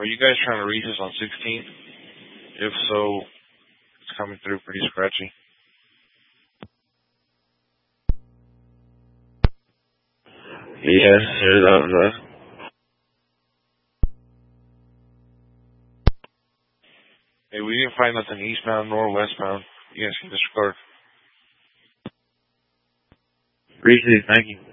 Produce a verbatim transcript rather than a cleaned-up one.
Are you guys trying to reach us on sixteenth? If so, it's coming through pretty scratchy. Yes, sir, that was us. Hey, we didn't find nothing eastbound nor westbound. You guys can disregard. Appreciate it, thank you.